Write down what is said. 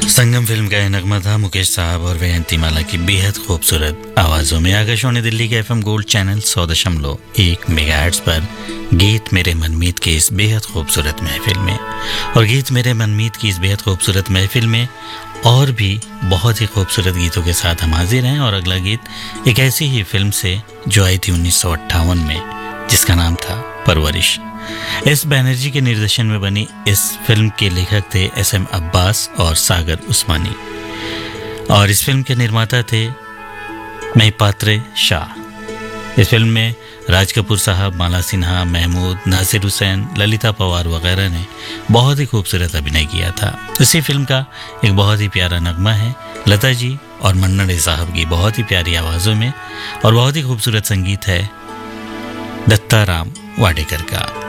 संगम film का यह नगमा था मुकेश साहब और वैजयंती माला की बेहद खूबसूरत आवाजों में। आकाशवाणी दिल्ली के एफएम गोल्ड चैनल 100.1 मेगाहर्ट्ज पर गीत मेरे मनमीत की इस बेहद खूबसूरत महफिल में, और गीत मेरे मनमीत की इस बेहद खूबसूरत महफिल में और भी बहुत ही खूबसूरत गीतों के साथ हम हाजिर हैं। और अगला गीत एक ऐसी ही फिल्म से जो आई थी 1958 में, जिसका नाम था परवरिश। एस बैनर्जी के निर्देशन में बनी इस फिल्म के लेखक थे SM अब्बास और सागर उस्मानी, और इस फिल्म के निर्माता थे महिपात्र शाह। इस फिल्म में राज कपूर साहब, माला सिन्हा, महमूद, नासिर हुसैन, ललिता पवार वगैरह ने बहुत ही खूबसूरत अभिनय किया था। इसी फिल्म का एक बहुत ही प्यारा नगमा है लता जी और मन्ना डे साहब की बहुत ही प्यारी आवाज़ों में, और बहुत ही खूबसूरत संगीत है दत्ता राम वाडेकर का।